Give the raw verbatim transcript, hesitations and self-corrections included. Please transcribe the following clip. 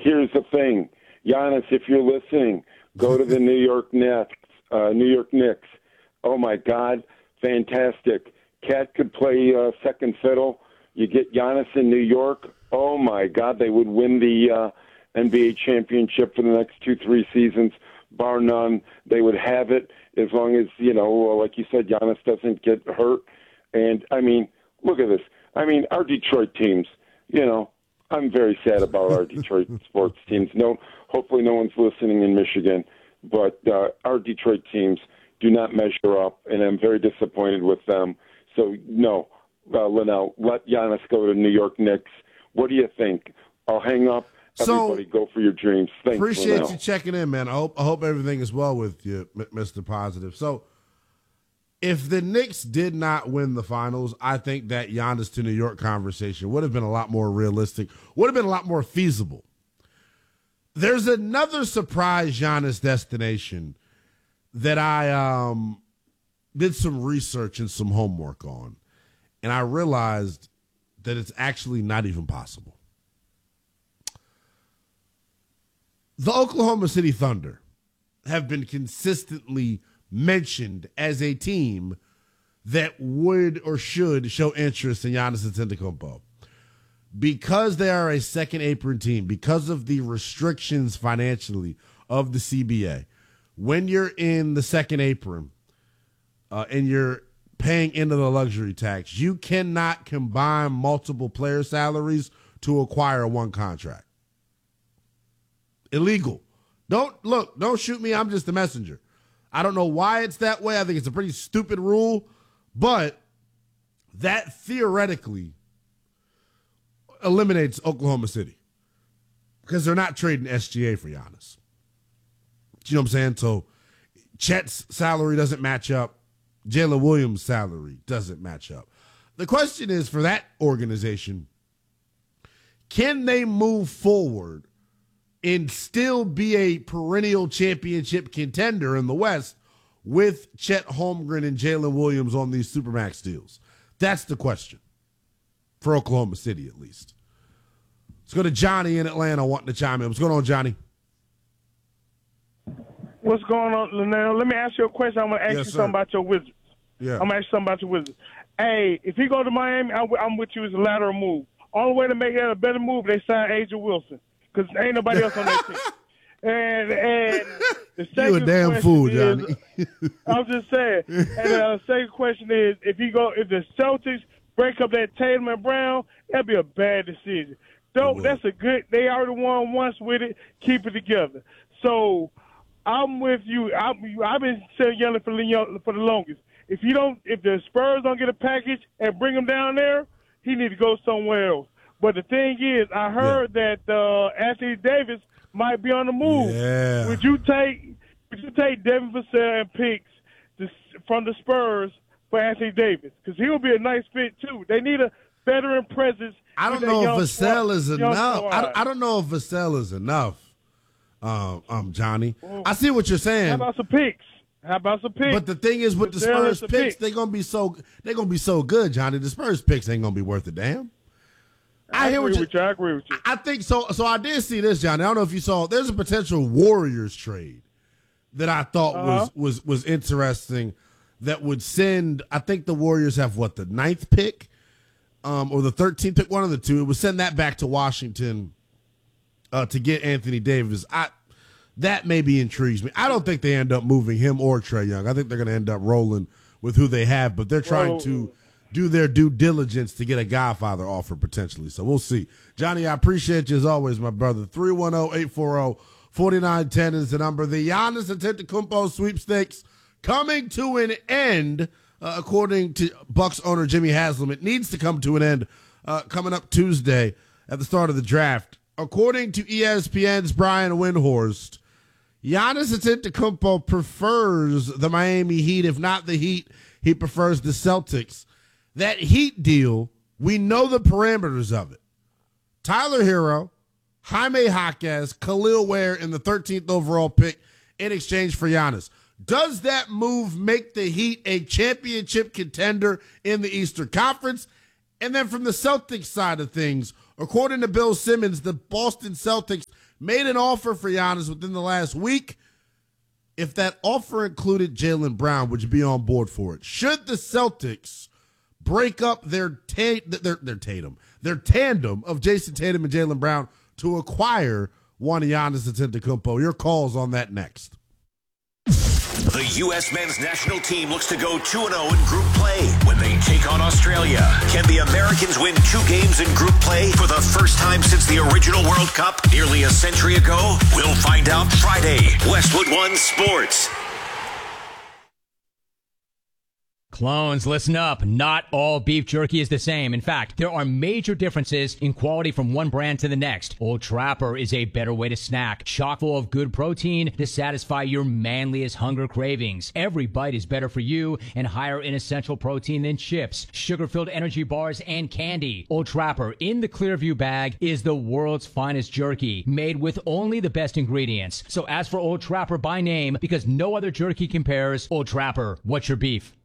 here's the thing. Giannis, if you're listening, go to the New York Knicks. Uh, New York Knicks. Oh, my God, fantastic. Cat could play uh, second fiddle. You get Giannis in New York. Oh, my God, they would win the uh, N B A championship for the next two, three seasons, bar none. They would have it as long as, you know, like you said, Giannis doesn't get hurt. And, I mean, look at this. I mean, our Detroit teams, you know, I'm very sad about our Detroit sports teams. No, hopefully no one's listening in Michigan, but uh, our Detroit teams do not measure up, and I'm very disappointed with them. So, no, uh, Linnell, let Giannis go to New York Knicks. What do you think? I'll hang up. Everybody so, go for your dreams. Thanks, appreciate Linnell. you checking in, man. I hope, I hope everything is well with you, Mister Positive. So, if the Knicks did not win the finals, I think that Giannis to New York conversation would have been a lot more realistic, would have been a lot more feasible. There's another surprise Giannis destination that I um, did some research and some homework on, and I realized that it's actually not even possible. The Oklahoma City Thunder have been consistently mentioned as a team that would or should show interest in Giannis Antetokounmpo. Because they are a second apron team, because of the restrictions financially of the C B A, when you're in the second apron uh, and you're paying into the luxury tax, you cannot combine multiple player salaries to acquire one contract. Illegal. Don't look, don't shoot me. I'm just the messenger. I don't know why it's that way. I think it's a pretty stupid rule, but that theoretically eliminates Oklahoma City because they're not trading S G A for Giannis. You know what I'm saying? So Chet's salary doesn't match up. Jalen Williams' salary doesn't match up. The question is for that organization, can they move forward and still be a perennial championship contender in the West with Chet Holmgren and Jalen Williams on these Supermax deals? That's the question for Oklahoma City, at least. Let's go to Johnny in Atlanta wanting to chime in. What's going on, Johnny? What's going on, Linnell? Let me ask you a question. I'm going to ask Yes, you sir. something about your Wizards. Yeah. I'm going to ask you something about your Wizards. Hey, if he go to Miami, I'm I'm with you as a lateral move. Only way to make that a better move, they sign Agent Wilson. Because ain't nobody else on that team. And and the second You a damn question fool, is, Johnny. I'm just saying. And the second question is, if he go, if the Celtics break up that Tatum and Brown, that'd be a bad decision. Though that's a good. They already won once with it. Keep it together. So I'm with you. I'm, I've been saying yelling for the for the longest. If you don't, if the Spurs don't get a package and bring him down there, he need to go somewhere else. But the thing is, I heard yeah. that uh, Anthony Davis might be on the move. Yeah. Would you take Would you take Devin Vassell and picks to, from the Spurs for Anthony Davis? Because he'll be a nice fit too. They need a veteran presence. I don't know if Vassell is enough. I don't, I don't know if Vassell is enough, um, um, Johnny. Well, I see what you're saying. How about some picks? How about some picks? But the thing is, with the Spurs picks, pick. they're gonna be so they're gonna be so good, Johnny. The Spurs picks ain't gonna be worth a damn. I, I hear agree what with you. I agree with you. I think so. So I did see this, Johnny. I don't know if you saw. There's a potential Warriors trade that I thought uh-huh. was was was interesting. That would send. I think the Warriors have what the ninth pick, um, or the thirteenth pick, one of the two. It would send that back to Washington uh, to get Anthony Davis. I that maybe intrigues me. I don't think they end up moving him or Trae Young. I think they're going to end up rolling with who they have, but they're trying Whoa. to do their due diligence to get a Godfather offer potentially. So we'll see. Johnny, I appreciate you as always, my brother. three one zero, eight four zero, four nine one zero is the number. The Giannis Antetokounmpo sweepstakes coming to an end, uh, according to Bucks owner Jimmy Haslam. It needs to come to an end uh, coming up Tuesday at the start of the draft. According to E S P N's Brian Windhorst, Giannis Antetokounmpo prefers the Miami Heat. If not the Heat, he prefers the Celtics. That Heat deal, we know the parameters of it. Tyler Hero, Jaime Jaquez, Khalil Ware in the thirteenth overall pick in exchange for Giannis. Does that move make the Heat a championship contender in the Eastern Conference? And then from the Celtics side of things, according to Bill Simmons, the Boston Celtics made an offer for Giannis within the last week. If that offer included Jaylen Brown, would you be on board for it? Should the Celtics break up their ta- their their Tatum, their tandem of Jason Tatum and Jaylen Brown to acquire one Giannis Antetokounmpo? Your calls on that next. The U S men's national team looks to go two and oh in group play when they take on Australia. Can the Americans win two games in group play for the first time since the original World Cup nearly a century ago? We'll find out Friday. Westwood One Sports. Clones, listen up. Not all beef jerky is the same. In fact, there are major differences in quality from one brand to the next. Old Trapper is a better way to snack, chock full of good protein to satisfy your manliest hunger cravings. Every bite is better for you and higher in essential protein than chips, sugar-filled energy bars, and candy. Old Trapper in the Clearview bag is the world's finest jerky, made with only the best ingredients. So ask for Old Trapper by name because no other jerky compares. Old Trapper, what's your beef?